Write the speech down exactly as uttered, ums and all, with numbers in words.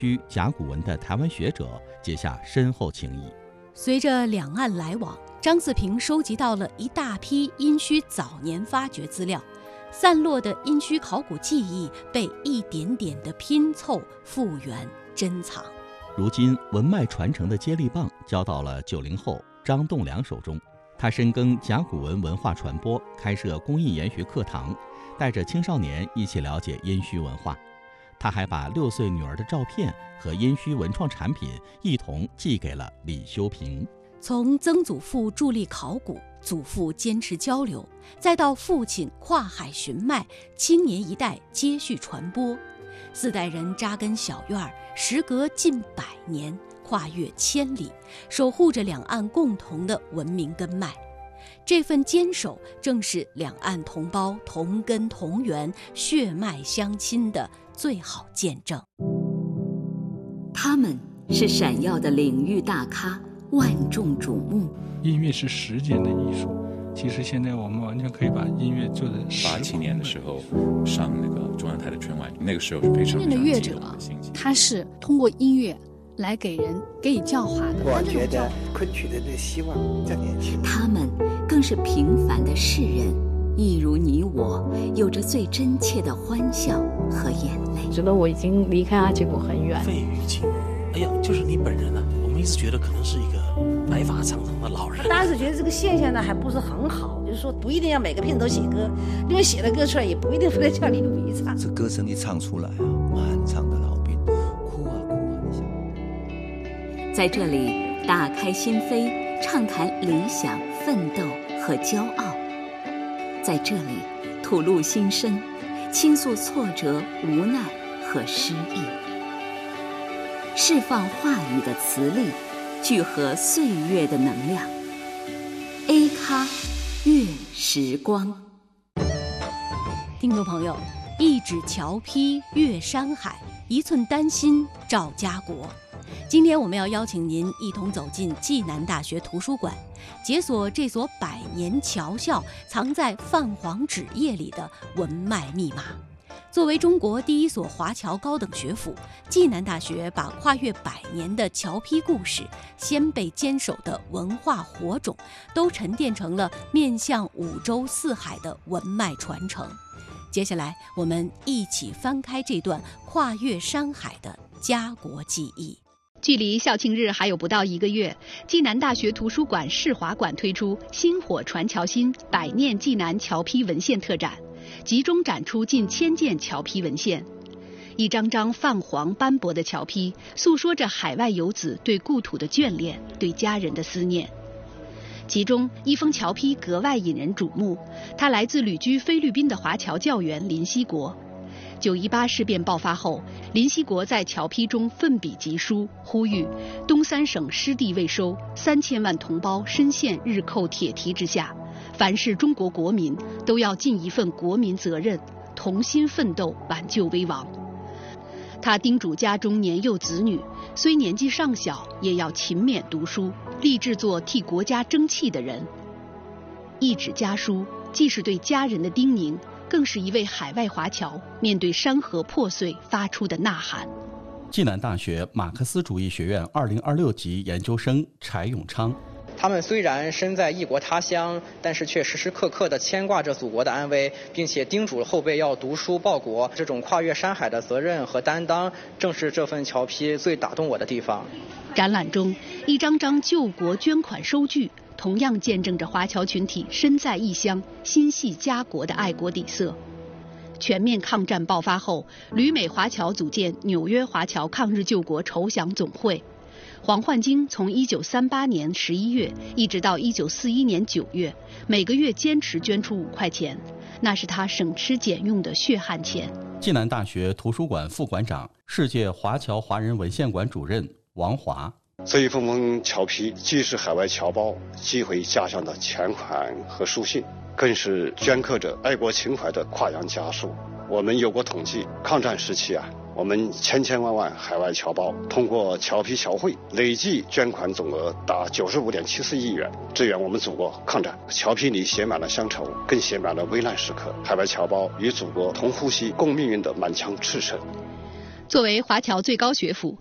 区甲骨文的台湾学者结下深厚情谊。 随着两岸来往，张自平收集到了一大批殷墟早年发掘资料，散落的殷墟考古记忆被一点点的拼凑、复原、珍藏。 如今文脉传承的接力棒交到了九零后张栋梁手中，他深耕甲骨文文化传播，开设工艺研学课堂，带着青少年一起了解殷墟文化。他还把六岁女儿的照片和殷墟文创产品一同寄给了李修平。 从曾祖父助力考古，祖父坚持交流，再到父亲跨海寻脉，青年一代接续传播，四代人扎根小院儿，时隔近百年，跨越千里，守护着两岸共同的文明根脉。这份坚守正是两岸同胞同根同源、血脉相亲的最好见证。 他们是闪耀的领域大咖，万众瞩目。 音乐是实践的艺术，其实现在我们完全可以把音乐做的。 八七年的时候上那个中央台的春晚，那个时候是非常真正的乐者，他是通过音乐来给人给予教化的。 我觉得昆曲的这希望在年轻。 他们更是平凡的世人，一如你我，有着最真切的欢笑和眼泪。 觉得我已经离开阿吉古很远。 费玉清，哎呀，就是你本人啊！我们一直觉得可能是一个白发苍苍的老人。 当时觉得这个现象呢还不是很好，就是说不一定要每个片都写歌，因为写了歌出来也不一定非得叫李鲁一唱。 这歌声一唱出来啊，满场的老兵哭啊哭啊！你想， 在这里打开心扉，畅谈理想、奋斗和骄傲。在这里吐露心声，倾诉挫折、无奈和失意，释放话语的磁力，聚合岁月的能量。A 咖月时光。 听众朋友，一指桥劈越山海，一寸丹心照家国。今天我们要邀请您一同走进暨南大学图书馆，解锁这所百年桥校藏在泛黄纸页里的文脉密码。作为中国第一所华侨高等学府，暨南大学把跨越百年的桥劈故事、先辈坚守的文化火种，都沉淀成了面向五洲四海的文脉传承。接下来，我们一起翻开这段跨越山海的家国记忆。 距离校庆日还有不到一个月，暨南大学图书馆世华馆推出“薪火传桥心，百念暨南桥劈文献”特展，集中展出近千件桥劈文献。一张张泛黄斑驳的桥劈，诉说着海外游子对故土的眷恋，对家人的思念。其中一封桥劈格外引人瞩目，它来自旅居菲律宾的华侨教员林锡国。九一八事变爆发后，林锡国在桥劈中奋笔疾书，呼吁东三省失地未收，三千万同胞深陷日寇铁蹄之下，凡是中国国民都要尽一份国民责任，同心奋斗挽救危亡。他叮嘱家中年幼子女，虽年纪尚小，也要勤勉读书，立志做替国家争气的人。一纸家书，既是对家人的叮咛，更是一位海外华侨面对山河破碎发出的呐喊。 暨南大学马克思主义学院二零二六级研究生柴永昌。 他们虽然身在异国他乡，但是却时时刻刻地牵挂着祖国的安危，并且叮嘱后辈要读书报国。这种跨越山海的责任和担当，正是这份桥劈最打动我的地方。 展览中，一张张救国捐款收据，同样见证着华侨群体身在异乡、心系家国的爱国底色。全面抗战爆发后，旅美华侨组建纽约华侨抗日救国筹饷总会。黄焕京从一九三八年十一月一直到一九四一年九月，每个月坚持捐出五块钱，那是他省吃俭用的血汗钱。 暨南大学图书馆副馆长、世界华侨华人文献馆主任王华。 这一封封侨批既是海外侨胞寄回家乡的钱款和书信，更是镌刻着爱国情怀的跨洋家书。我们有过统计，抗战时期啊，我们千千万万海外侨胞通过侨批侨会累计捐款总额达九十五点七四亿元，支援我们祖国抗战。侨批里写满了乡愁，更写满了危难时刻，海外侨胞与祖国同呼吸共命运的满腔赤诚。 作为华侨最高学府，